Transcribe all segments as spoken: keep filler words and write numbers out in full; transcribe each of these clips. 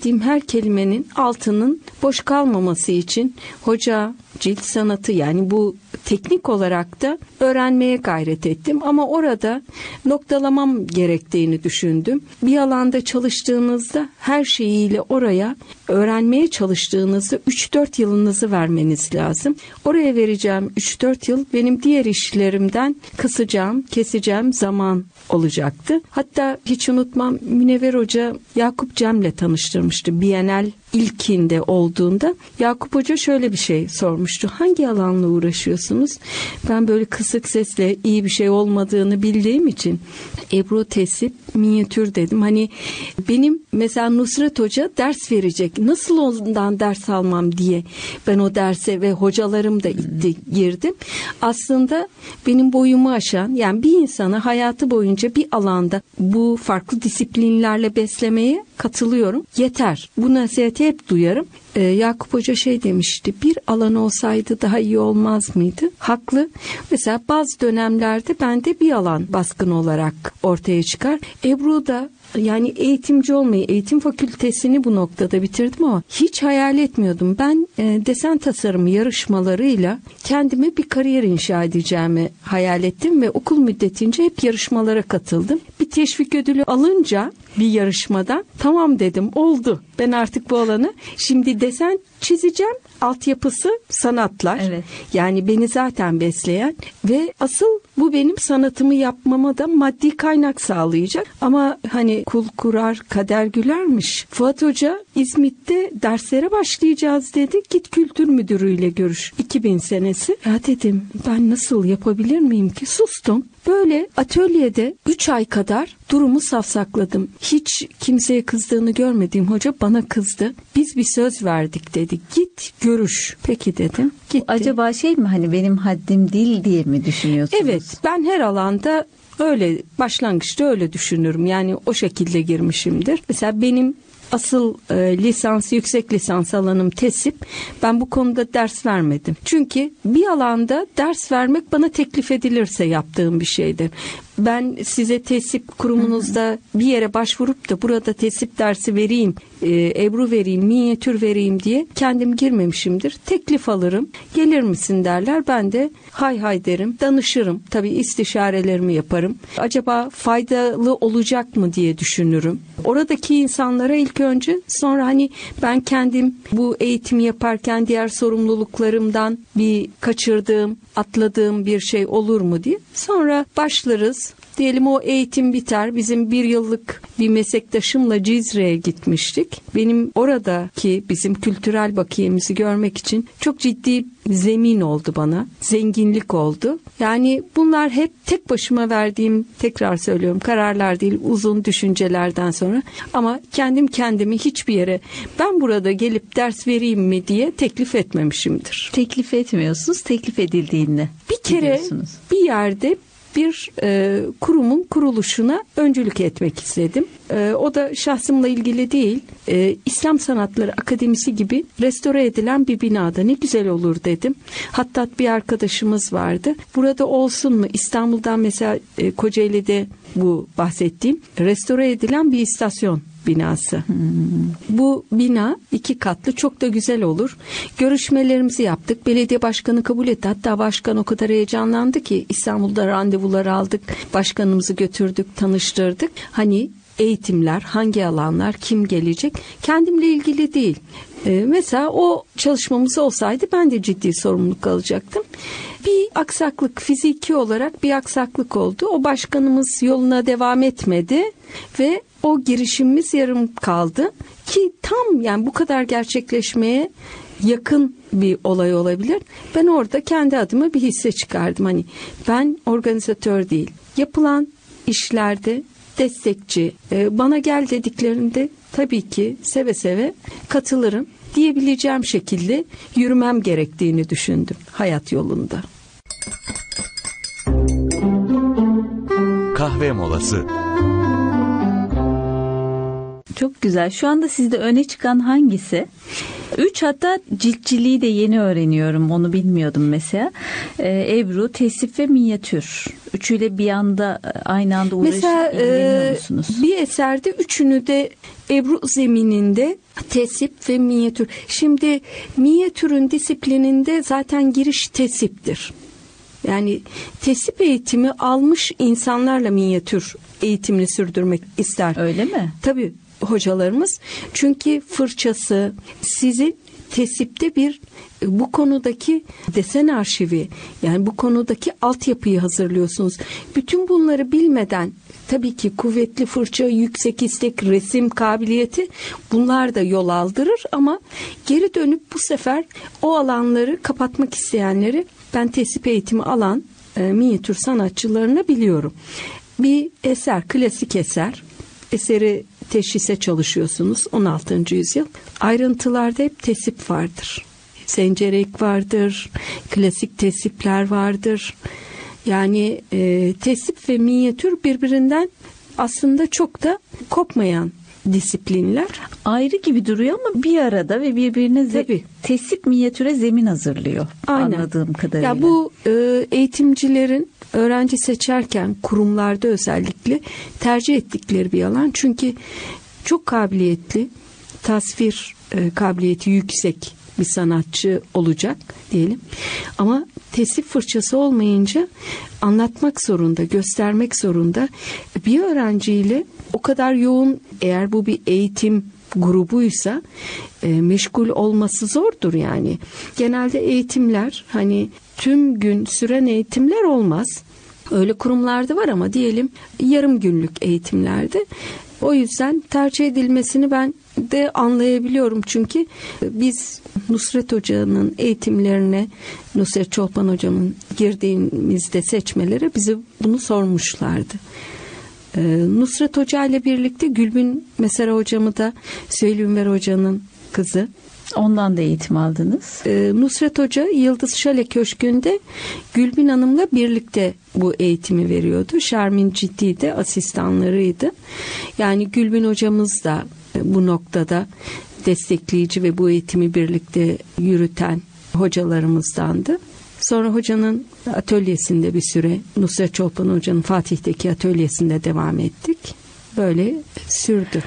ettiğim her kelimenin altının boş kalmaması için hoca, cilt sanatı, yani bu teknik olarak da öğrenmeye gayret ettim. Ama orada noktalamam gerektiğini düşündüm. Bir alanda çalıştığınızda her şeyiyle oraya öğrenmeye çalıştığınızda üç dört yılınızı vermeniz lazım. Oraya vereceğim üç dört yıl benim diğer işlerimden kısacağım, keseceğim zaman olacaktı. Hatta hiç unutmam, Münevver Hoca Yakup Cem'le tanıştırmıştı Bienal ilkinde olduğunda. Yakup Hoca şöyle bir şey sormuştu. Hangi alanla uğraşıyorsunuz? Ben böyle kısık sesle iyi bir şey olmadığını bildiğim için Ebru, tesip, minyatür dedim. Hani benim mesela Nusret Hoca ders verecek. Nasıl ondan ders almam diye ben o derse ve hocalarım da itti, girdim. Aslında benim boyumu aşan, yani bir insanı hayatı boyunca bir alanda bu farklı disiplinlerle beslemeye katılıyorum. Yeter. Bu nasihati hep duyarım. Ee, Yakup Hoca şey demişti, bir alan olsaydı daha iyi olmaz mıydı? Haklı. Mesela bazı dönemlerde bende bir alan baskın olarak ortaya çıkar. Ebru da, yani eğitimci olmayı, eğitim fakültesini bu noktada bitirdim ama hiç hayal etmiyordum. Ben e, desen tasarımı yarışmalarıyla kendime bir kariyer inşa edeceğimi hayal ettim ve okul müddetince hep yarışmalara katıldım. Bir teşvik ödülü alınca bir yarışmadan tamam dedim, oldu. Ben artık bu alanı şimdi desen çizeceğim. Altyapısı sanatlar. Evet. Yani beni zaten besleyen ve asıl bu benim sanatımı yapmama da maddi kaynak sağlayacak. Ama hani kul kurar kader gülermiş. Fuat Hoca İzmit'te derslere başlayacağız dedi. Git kültür müdürüyle görüş. iki bin senesi. Ya dedim, ben nasıl yapabilir miyim ki? Sustum. Böyle atölyede üç ay kadar durumu safsakladım. Hiç kimseye kızdığını görmediğim hoca bana kızdı. Biz bir söz verdik dedi. Git görüş. Peki dedim. Gitti. Acaba şey mi, hani benim haddim değil diye mi düşünüyorsunuz? Evet, ben her alanda öyle, başlangıçta öyle düşünürüm. Yani o şekilde girmişimdir. Mesela benim asıl e, lisans, yüksek lisans alanım tesip. Ben bu konuda ders vermedim. Çünkü bir alanda ders vermek bana teklif edilirse yaptığım bir şeydir. Ben size tesip kurumunuzda bir yere başvurup da burada tesip dersi vereyim, e, Ebru vereyim, minyatür vereyim diye kendim girmemişimdir. Teklif alırım, gelir misin derler. Ben de hay hay derim, danışırım. Tabii istişarelerimi yaparım. Acaba faydalı olacak mı diye düşünürüm. Oradaki insanlara ilk önce, sonra hani ben kendim bu eğitimi yaparken diğer sorumluluklarımdan bir kaçırdığım, atladığım bir şey olur mu diye. Sonra başlarız. Diyelim o eğitim biter. Bizim bir yıllık bir meslektaşımla Cizre'ye gitmiştik. Benim oradaki bizim kültürel bakiyemizi görmek için çok ciddi zemin oldu bana. Zenginlik oldu. Yani bunlar hep tek başıma verdiğim, tekrar söylüyorum, kararlar değil, uzun düşüncelerden sonra. Ama kendim kendimi hiçbir yere ben burada gelip ders vereyim mi diye teklif etmemişimdir. Teklif etmiyorsunuz, teklif edildiğinde bir kere bir yerde bir e, kurumun kuruluşuna öncülük etmek istedim. E, o da şahsımla ilgili değil. E, İslam Sanatları Akademisi gibi restore edilen bir binada ne güzel olur dedim. Hatta bir arkadaşımız vardı. Burada olsun mu? İstanbul'dan mesela e, Kocaeli'de bu bahsettiğim restore edilen bir istasyon binası. Hmm. Bu bina iki katlı, çok da güzel olur. Görüşmelerimizi yaptık. Belediye başkanı kabul etti. Hatta başkan o kadar heyecanlandı ki İstanbul'da randevular aldık. Başkanımızı götürdük, tanıştırdık. Hani eğitimler, hangi alanlar, kim gelecek? Kendimle ilgili değil. Ee, mesela o çalışmamız olsaydı ben de ciddi sorumluluk alacaktım. Bir aksaklık, fiziki olarak bir aksaklık oldu. O başkanımız yoluna devam etmedi ve o girişimimiz yarım kaldı ki tam, yani bu kadar gerçekleşmeye yakın bir olay olabilir. Ben orada kendi adıma bir hisse çıkardım. Hani ben organizatör değil, yapılan işlerde destekçi, bana gel dediklerinde tabii ki seve seve katılırım diyebileceğim şekilde yürümem gerektiğini düşündüm hayat yolunda. Kahve molası. Çok güzel. Şu anda sizde öne çıkan hangisi? Üç, hatta ciltçiliği de yeni öğreniyorum. Onu bilmiyordum mesela. Ee, Ebru, tesip ve minyatür. Üçüyle bir anda aynı anda uğraşıp mesela, ilgileniyor musunuz? E, bir eserde üçünü de Ebru zemininde, tesip ve minyatür. Şimdi minyatürün disiplininde zaten giriş tesiptir. Yani tesip eğitimi almış insanlarla minyatür eğitimini sürdürmek ister. Öyle mi? Tabii hocalarımız. Çünkü fırçası sizin tesipte bir bu konudaki desen arşivi, yani bu konudaki altyapıyı hazırlıyorsunuz. Bütün bunları bilmeden tabii ki kuvvetli fırça, yüksek istek, resim kabiliyeti, bunlar da yol aldırır ama geri dönüp bu sefer o alanları kapatmak isteyenleri ben tesip eğitimi alan e, minyatür sanatçılarını biliyorum. Bir eser, klasik eser, eseri teşhise çalışıyorsunuz, on altıncı yüzyıl. Ayrıntılarda hep tesip vardır. Sencerek vardır, klasik tesipler vardır. Yani e, tesip ve minyatür birbirinden aslında çok da kopmayan disiplinler. Ayrı gibi duruyor ama bir arada ve birbirine ze- tesip minyatüre zemin hazırlıyor. Aynen. Anladığım kadarıyla. Ya bu e, eğitimcilerin öğrenci seçerken kurumlarda özellikle tercih ettikleri bir alan. Çünkü çok kabiliyetli, tasvir e, kabiliyeti yüksek bir sanatçı olacak diyelim. Ama tesip fırçası olmayınca anlatmak zorunda, göstermek zorunda. Bir öğrenciyle o kadar yoğun, eğer bu bir eğitim grubuysa e, meşgul olması zordur yani. Genelde eğitimler hani tüm gün süren eğitimler olmaz. Öyle kurumlarda var ama diyelim yarım günlük eğitimlerde. O yüzden tercih edilmesini ben de anlayabiliyorum. Çünkü biz Nusret Hoca'nın eğitimlerine, Nusret Çolpan Hocamın girdiğimizde seçmeleri bize bunu sormuşlardı. Ee, Nusret Hoca ile birlikte Gülbin Mesere Hocamı da, Süheyl Ünver Hoca'nın kızı. Ondan da eğitim aldınız. Ee, Nusret Hoca Yıldız Şale Köşkü'nde Gülbin Hanım'la birlikte bu eğitimi veriyordu. Şermin Ciddi de asistanlarıydı. Yani Gülbin Hocamız da bu noktada destekleyici ve bu eğitimi birlikte yürüten hocalarımızdandı. Sonra hocanın atölyesinde bir süre, Nusret Çolpan Hoca'nın Fatih'teki atölyesinde devam ettik. Böyle sürdü.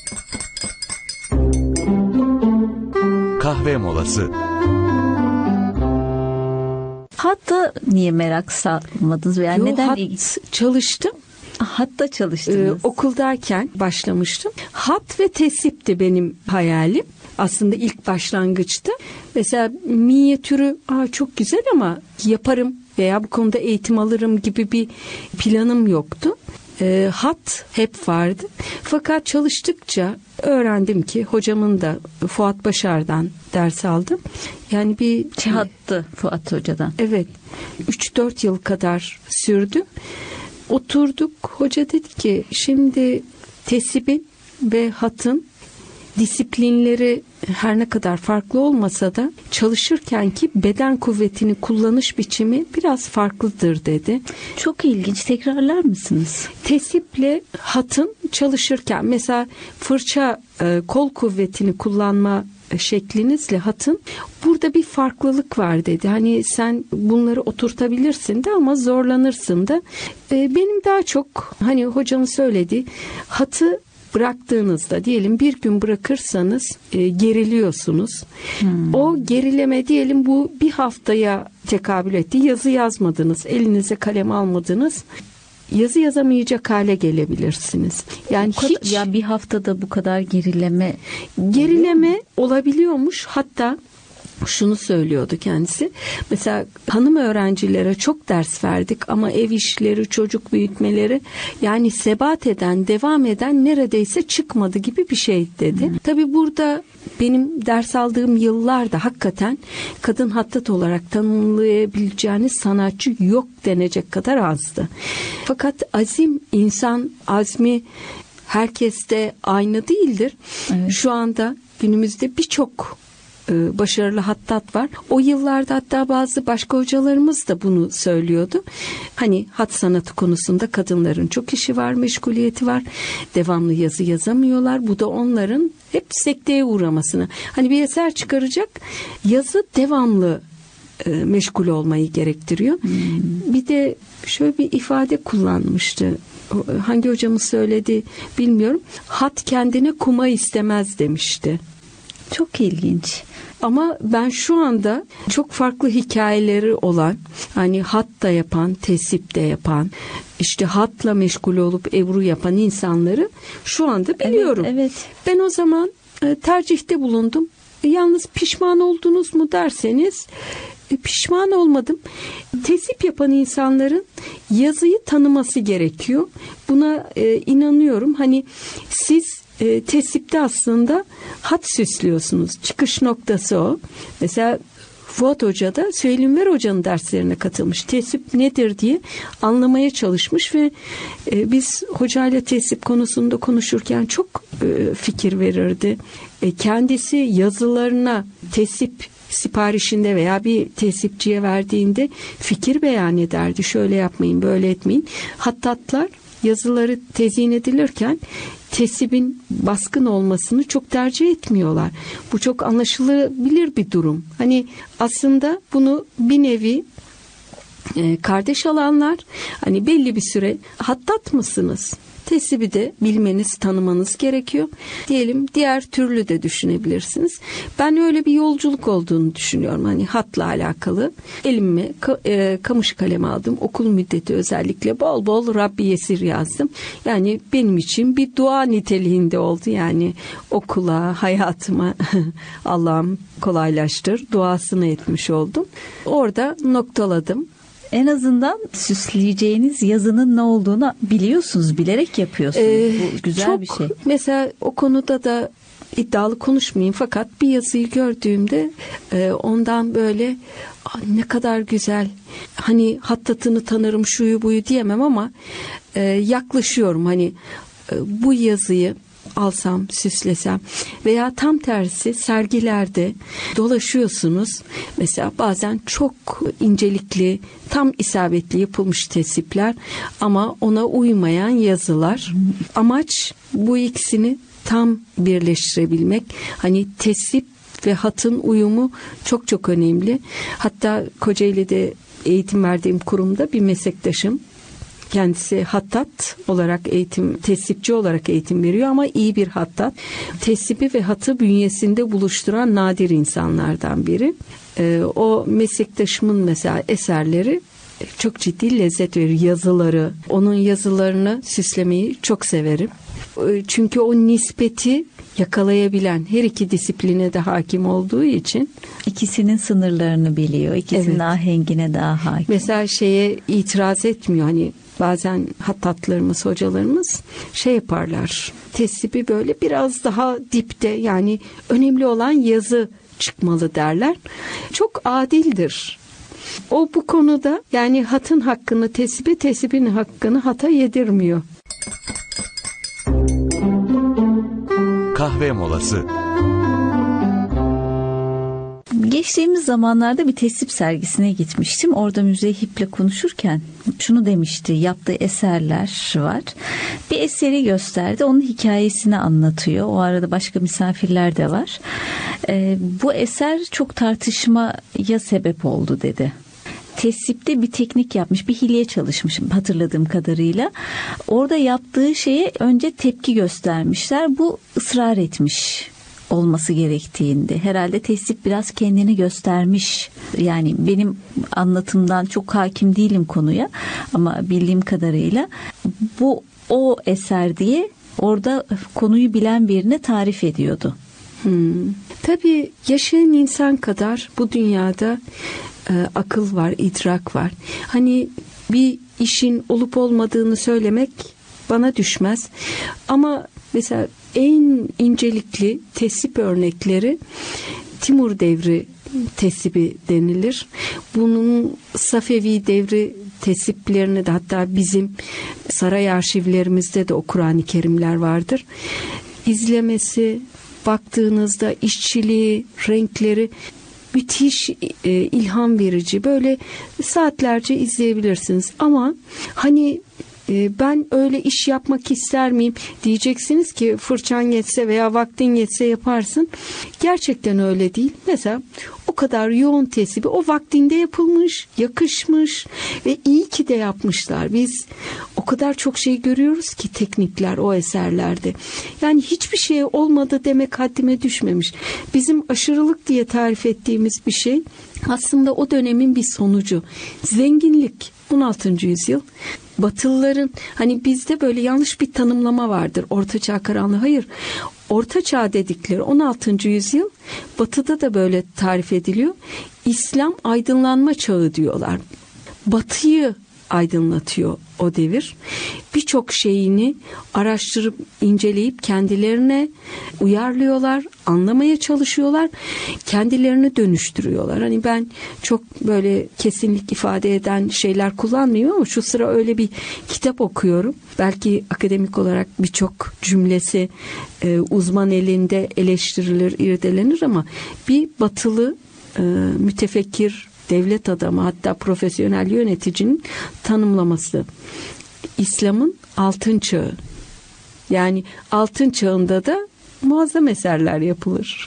Kahve molası. Hatta niye merak salmadınız veya Yo, neden? Hat ilgi... çalıştım. Hatta çalıştınız. Ee, okuldayken başlamıştım. Hat ve tesipti benim hayalim. Aslında ilk başlangıçta. Mesela minyatürü Aa, çok güzel ama yaparım veya bu konuda eğitim alırım gibi bir planım yoktu. Ee, hat hep vardı. Fakat çalıştıkça öğrendim ki hocamın da Fuat Başar'dan ders aldım. Yani bir hattı Fuat Hoca'dan. Evet. üç dört yıl kadar sürdü. Oturduk. Hoca dedi ki şimdi tesibin ve hatın disiplinleri her ne kadar farklı olmasa da çalışırken ki beden kuvvetini kullanış biçimi biraz farklıdır dedi. Çok ilginç. Tekrarlar mısınız? Tesiple hatın çalışırken mesela fırça e, kol kuvvetini kullanma şeklinizle hatın burada bir farklılık var dedi. Hani sen bunları oturtabilirsin de ama zorlanırsın da. E, benim daha çok hani hocam söyledi, hatı bıraktığınızda diyelim bir gün bırakırsanız e, geriliyorsunuz. Hmm. O gerileme diyelim bu bir haftaya tekabül etti. Yazı yazmadınız, elinize kalem almadınız. Yazı yazamayacak hale gelebilirsiniz. Yani kadar, hiç ya bir haftada bu kadar gerileme gerileme olabiliyormuş. Hatta şunu söylüyordu kendisi. Mesela hanım öğrencilere çok ders verdik ama ev işleri, çocuk büyütmeleri yani sebat eden, devam eden neredeyse çıkmadı gibi bir şey dedi. Hmm. Tabii burada benim ders aldığım yıllarda hakikaten kadın hattat olarak tanımlayabileceğiniz sanatçı yok denecek kadar azdı. Fakat azim, insan azmi herkeste aynı değildir. Evet. Şu anda günümüzde birçok e, başarılı hattat var. O yıllarda hatta bazı başka hocalarımız da bunu söylüyordu. Hani hat sanatı konusunda kadınların çok işi var, meşguliyeti var. Devamlı yazı yazamıyorlar. Bu da onların hep sekteye uğramasına. Hani bir eser çıkaracak, yazı devamlı e, meşgul olmayı gerektiriyor. Hmm. Bir de şöyle bir ifade kullanmıştı. Hangi hocamız söyledi bilmiyorum. Hat kendine kuma istemez demişti. Çok ilginç. Ama ben şu anda çok farklı hikayeleri olan, hani hat da yapan, tesip de yapan, işte hatla meşgul olup ebru yapan insanları şu anda biliyorum. Evet, evet. Ben o zaman e, tercihte bulundum. E, yalnız pişman oldunuz mu derseniz e, pişman olmadım. Tesip yapan insanların yazıyı tanıması gerekiyor. Buna e, inanıyorum. Hani siz E, tesipte aslında hat süslüyorsunuz. Çıkış noktası o. Mesela Fuat Hoca da Süheyl Hoca'nın derslerine katılmış. Tesip nedir diye anlamaya çalışmış ve e, biz hocayla tesip konusunda konuşurken çok e, fikir verirdi. E, kendisi yazılarına tesip siparişinde veya bir tesipçiye verdiğinde fikir beyan ederdi. Şöyle yapmayın, böyle etmeyin. Hattatlar yazıları tezyin edilirken tesibin baskın olmasını çok tercih etmiyorlar. Bu çok anlaşılabilir bir durum. Hani aslında bunu bir nevi e, kardeş alanlar, hani belli bir süre hattat mısınız? Tesibi de bilmeniz, tanımanız gerekiyor. Diyelim diğer türlü de düşünebilirsiniz. Ben öyle bir yolculuk olduğunu düşünüyorum. Hani hatla alakalı. Elime e, kamış kalem aldım. Okul müddeti özellikle bol bol Rabbi Yesir yazdım. Yani benim için bir dua niteliğinde oldu. Yani okula, hayatıma Allah'ım kolaylaştır duasını etmiş oldum. Orada noktaladım. En azından süsleyeceğiniz yazının ne olduğunu biliyorsunuz, bilerek yapıyorsunuz. Ee, Bu güzel çok, bir şey. Mesela o konuda da iddialı konuşmayayım fakat bir yazıyı gördüğümde e, ondan böyle ne kadar güzel, hani hattatını tanırım şuyu buyu diyemem ama e, yaklaşıyorum. Hani e, bu yazıyı alsam, süslesem veya tam tersi sergilerde dolaşıyorsunuz. Mesela bazen çok incelikli, tam isabetli yapılmış tesipler ama ona uymayan yazılar. Amaç bu ikisini tam birleştirebilmek. Hani tesip ve hatın uyumu çok çok önemli. Hatta Kocaeli'de eğitim verdiğim kurumda bir meslektaşım, kendisi hattat olarak eğitim, tesipçi olarak eğitim veriyor ama iyi bir hattat. Tesibi ve hatı bünyesinde buluşturan nadir insanlardan biri. Ee, o meslektaşımın mesela eserleri çok ciddi lezzet verir. Yazıları, onun yazılarını süslemeyi çok severim. Ee, çünkü o nispeti yakalayabilen, her iki disipline de hakim olduğu için ikisinin sınırlarını biliyor. İkisinin evet, ahengine daha hakim. Mesela şeye itiraz etmiyor. Hani bazen hattatlarımız, hocalarımız şey yaparlar. Tesibi böyle biraz daha dipte, yani önemli olan yazı çıkmalı derler. Çok adildir. O bu konuda yani hatın hakkını tesibe, tesibin hakkını hata yedirmiyor. Kahve molası. Geçtiğimiz zamanlarda bir tesip sergisine gitmiştim. Orada müzehhiple konuşurken şunu demişti. Yaptığı eserler var. Bir eseri gösterdi. Onun hikayesini anlatıyor. O arada başka misafirler de var. Ee, bu eser çok tartışmaya sebep oldu dedi. Tesipte bir teknik yapmış, bir hileye çalışmışım hatırladığım kadarıyla. Orada yaptığı şeye önce tepki göstermişler. Bu ısrar etmiş olması gerektiğinde. Herhalde tesip biraz kendini göstermiş. Yani benim anlatımdan çok hakim değilim konuya ama bildiğim kadarıyla bu o eser diye orada konuyu bilen birine tarif ediyordu. Hmm. Tabii yaşayan insan kadar bu dünyada e, akıl var, idrak var. Hani bir işin olup olmadığını söylemek bana düşmez. Ama mesela en incelikli tesip örnekleri Timur devri tesibi denilir. Bunun Safevi devri tesiplerini de, hatta bizim saray arşivlerimizde de o Kur'an-ı Kerimler vardır. İzlemesi baktığınızda işçiliği, renkleri müthiş e, ilham verici. Böyle saatlerce izleyebilirsiniz. Ama hani e, ben öyle iş yapmak ister miyim diyeceksiniz ki fırçan yetse veya vaktin yetse yaparsın. Gerçekten öyle değil. Mesela o kadar yoğun tesibi o vaktinde yapılmış, yakışmış ve iyi ki de yapmışlar. Biz o kadar çok şey görüyoruz ki teknikler o eserlerde. Yani hiçbir şey olmadı demek haddime düşmemiş. Bizim aşırılık diye tarif ettiğimiz bir şey aslında o dönemin bir sonucu. Zenginlik, on altıncı yüzyıl. Batılıların, hani bizde böyle yanlış bir tanımlama vardır. Ortaçağ karanlığı. Hayır. Ortaçağ dedikleri on altıncı yüzyıl, Batı'da da böyle tarif ediliyor. İslam aydınlanma çağı diyorlar. Batı'yı aydınlatıyor o devir. Birçok şeyini araştırıp inceleyip kendilerine uyarlıyorlar, anlamaya çalışıyorlar, kendilerini dönüştürüyorlar. Hani ben çok böyle kesinlik ifade eden şeyler kullanmıyorum ama şu sıra öyle bir kitap okuyorum. Belki akademik olarak birçok cümlesi e, uzman elinde eleştirilir, irdelenir ama bir batılı e, mütefekkir, devlet adamı, hatta profesyonel yöneticinin tanımlaması. İslam'ın altın çağı. Yani altın çağında da muazzam eserler yapılır.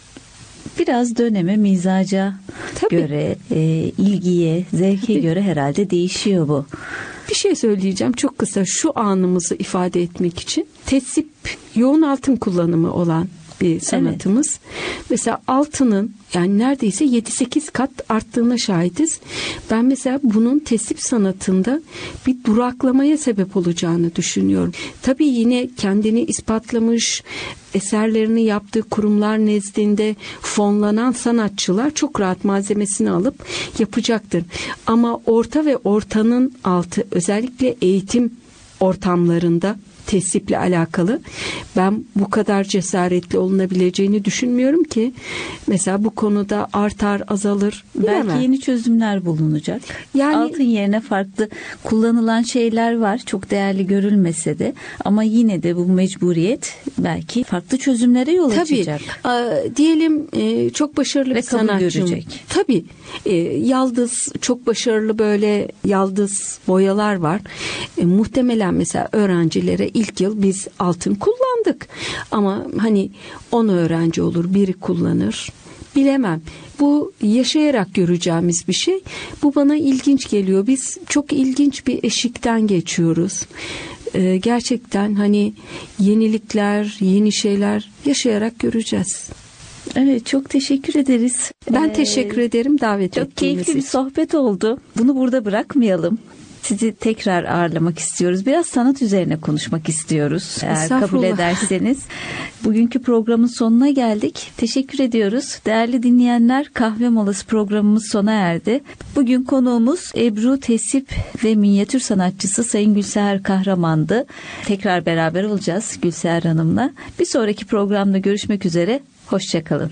Biraz döneme, mizaca Tabii. göre, e, ilgiye, zevke Tabii. göre herhalde değişiyor bu. Bir şey söyleyeceğim çok kısa, şu anımızı ifade etmek için. Tesip, yoğun altın kullanımı olan bir sanatımız. Evet. Mesela altının yani neredeyse yedi sekiz kat arttığına şahidiz. Ben mesela bunun tesip sanatında bir duraklamaya sebep olacağını düşünüyorum. Tabii yine kendini ispatlamış, eserlerini yaptığı kurumlar nezdinde fonlanan sanatçılar çok rahat malzemesini alıp yapacaktır. Ama orta ve ortanın altı, özellikle eğitim ortamlarında tesiple alakalı ben bu kadar cesaretli olunabileceğini düşünmüyorum ki. Mesela bu konuda artar, azalır. Bilemem. Belki yeni çözümler bulunacak. Yani altın yerine farklı kullanılan şeyler var. Çok değerli görülmese de ama yine de bu mecburiyet belki farklı çözümlere yol tabii, açacak. Tabii. Diyelim e, çok başarılı Ve bir sanatçı. Görecek. Tabii. E, yaldız, çok başarılı böyle yaldız boyalar var. E, muhtemelen mesela öğrencilere İlk yıl biz altın kullandık. Ama hani on öğrenci olur, biri kullanır. Bilemem. Bu yaşayarak göreceğimiz bir şey. Bu bana ilginç geliyor. Biz çok ilginç bir eşikten geçiyoruz. Ee, gerçekten hani yenilikler, yeni şeyler yaşayarak göreceğiz. Evet, çok teşekkür ederiz. Ben ee, teşekkür ederim davet ettiğiniz için. Çok keyifli bir sohbet oldu. Bunu burada bırakmayalım. Sizi tekrar ağırlamak istiyoruz. Biraz sanat üzerine konuşmak istiyoruz. Eğer kabul ederseniz. Bugünkü programın sonuna geldik. Teşekkür ediyoruz. Değerli dinleyenler, kahve molası programımız sona erdi. Bugün konuğumuz Ebru Tesip ve minyatür sanatçısı Sayın Gülseher Kahraman'dı. Tekrar beraber olacağız Gülseher Hanım'la. Bir sonraki programda görüşmek üzere. Hoşçakalın.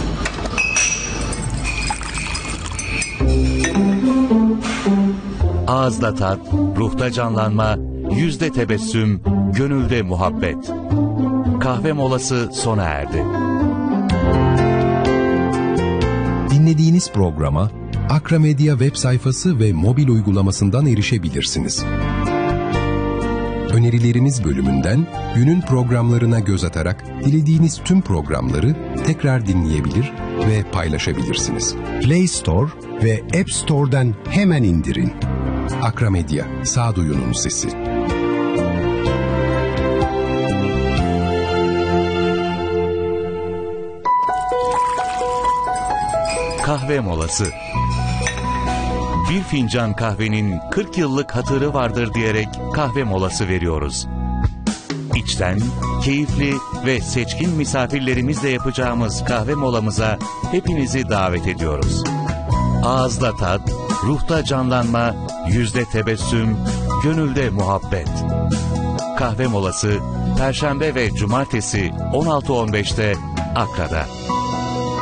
Ağızda tat, ruhta canlanma, yüzde tebessüm, gönülde muhabbet. Kahve molası sona erdi. Dinlediğiniz programa Akramedia web sayfası ve mobil uygulamasından erişebilirsiniz. Önerilerimiz bölümünden günün programlarına göz atarak dilediğiniz tüm programları tekrar dinleyebilir ve paylaşabilirsiniz. Play Store ve App Store'dan hemen indirin. Akramedia, sağduyunun sesi. Kahve molası. Bir fincan kahvenin kırk yıllık hatırı vardır diyerek kahve molası veriyoruz. İçten, keyifli ve seçkin misafirlerimizle yapacağımız kahve molamıza hepinizi davet ediyoruz. Ağızda tat, ruhta canlanma, yüzde tebessüm, gönülde muhabbet. Kahve molası Perşembe ve Cumartesi on altı on beşte Akra'da.